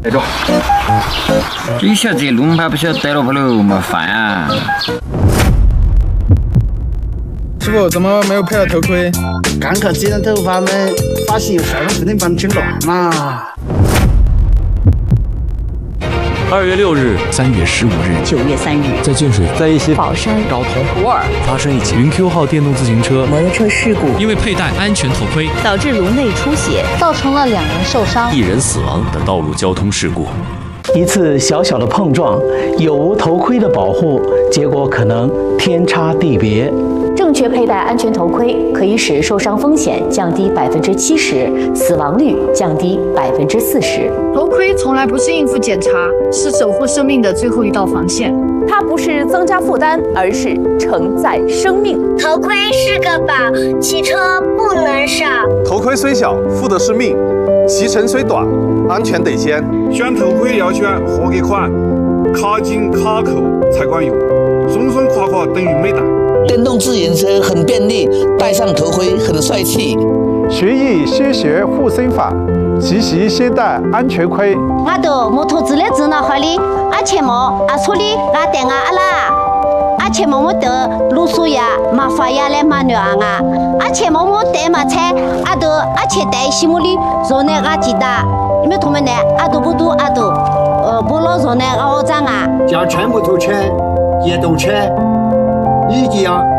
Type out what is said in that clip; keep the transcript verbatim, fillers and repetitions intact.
来着，这小子弄怕不晓得带了不喽，没烦啊！ 师傅，怎么没有配了头盔？ 刚看这张头发们，发现有帅哥不能把你整乱嘛。 二月六日、三月十五日、 九月三日， 在建水、在一些宝山、 昭通、 普洱发生一起云 Q 号电动自行车摩托车事故， 因为佩戴安全头盔导致颅内出血，造成了两人受伤、 一人死亡的道路交通事故。 一次小小的碰撞，有无头盔的保护，结果可能天差地别。 正确佩戴安全头盔可以使受伤风险降低百分之七十，死亡率降低百分之四十。 头盔从来不是应付检查，是守护生命的最后一道防线。 它不是增加负担，而是承载生命。 头盔是个宝，骑车不能少。 头盔虽小，负的是命；骑程虽短，安全得先。 选头盔要选合格款，卡紧卡扣才管用，松松垮垮等于没戴。 电动自行车很便利，戴上头盔很帅气。 学艺先学护身法，骑行先戴安全盔。 我到摩托车的指导好哩，阿前毛阿错哩，阿带阿阿拉，阿前毛我得路数呀，马发呀来马牛啊，阿前毛我带马菜，阿都阿前带西木哩，昨天阿记得，你们同们呢？阿都不都阿都，呃，不老昨天阿我长啊。 加全部头车，电动车。一定要